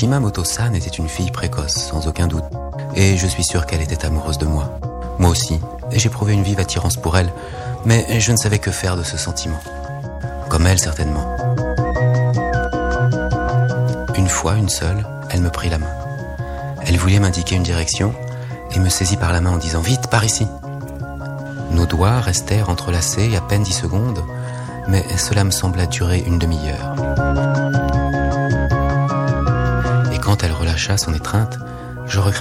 Shimamoto-san était une fille précoce, sans aucun doute. Et je suis sûr qu'elle était amoureuse de moi. Moi aussi, et j'éprouvais une vive attirance pour elle, mais je ne savais que faire de ce sentiment. Comme elle, certainement. Une fois, une seule, elle me prit la main. Elle voulait m'indiquer une direction et me saisit par la main en disant « Vite, par ici !» Nos doigts restèrent entrelacés à peine 10 secondes, mais cela me sembla durer une demi-heure. Et quand elle relâcha son étreinte, je regrettai